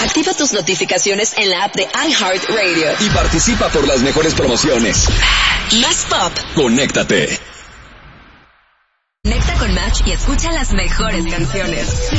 Activa tus notificaciones en la app de iHeartRadio. Y participa por las mejores promociones. Más pop. Conéctate. Conecta con Match y escucha las mejores canciones.